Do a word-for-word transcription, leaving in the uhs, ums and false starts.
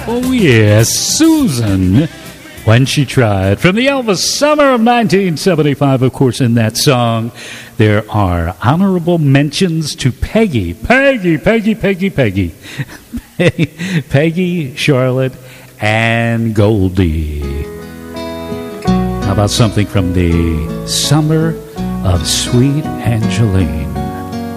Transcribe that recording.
Oh, yes, Susan, When She Tried. From the Elvis Summer of nineteen seventy-five, of course, in that song, there are honorable mentions to Peggy. Peggy, Peggy, Peggy, Peggy. Peggy, Charlotte, and Goldie. How about something from the Summer of Sweet Angeline?